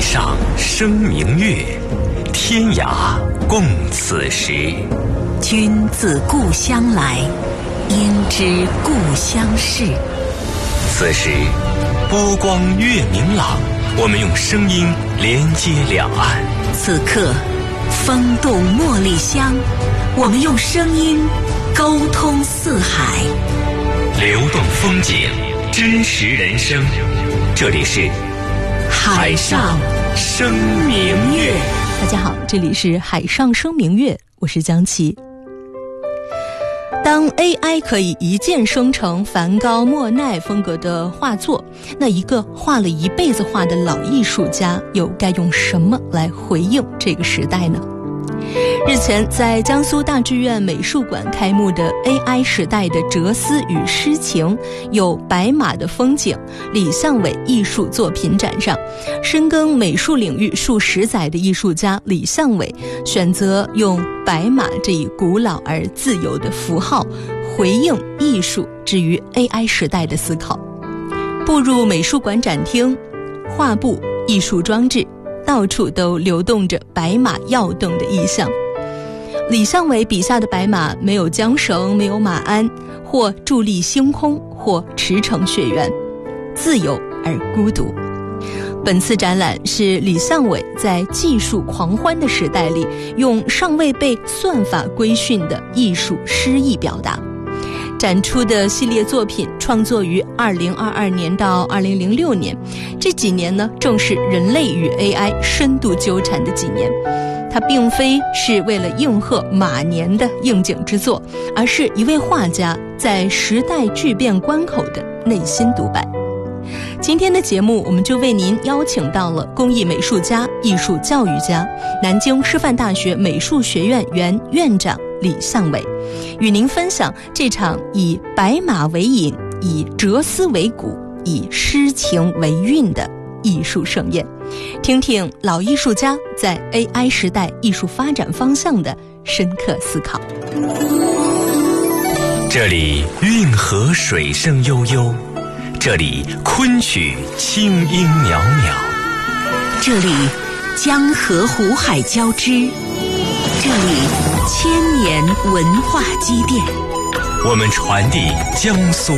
上生明月，天涯共此时。 君自故乡来，应知故乡事。 此时波光月明朗，我们用声音连接两岸。 此刻风动茉莉香，我们用声音沟通四海。 流动风景，真实人生，这里是海上生明月。 大家好，这里是海上生明月，我是江琪。当 AI 可以一键生成梵高、莫奈风格的画作，那一个画了一辈子画的老艺术家又该用什么来回应这个时代呢？日前在江苏大剧院美术馆开幕的 AI 时代的哲思与诗情，有白马的风景李相伟艺术作品展上，深耕美术领域数十载的艺术家李相伟选择用白马这一古老而自由的符号回应艺术之于 AI 时代的思考。步入美术馆展厅，画布、艺术装置到处都流动着白马跃动的意象。李相伟笔下的白马没有缰绳，没有马鞍，或伫立星空，或驰骋雪原，自由而孤独。本次展览是李相伟在技术狂欢的时代里，用尚未被算法规训的艺术诗意表达。展出的系列作品创作于2022年到2006年，这几年呢，正是人类与 AI 深度纠缠的几年。它并非是为了应和马年的应景之作，而是一位画家在时代巨变关口的内心独白。今天的节目，我们就为您邀请到了工艺美术家、艺术教育家、南京师范大学美术学院原院长李相伟，与您分享这场以白马为引、以哲思为骨、以诗情为韵的艺术盛宴，听听老艺术家在 AI 时代艺术发展方向的深刻思考。 这里运河水声悠悠，这里昆曲清音袅袅， 这里江河湖海交织，这里千年文化积淀。 我们传递江苏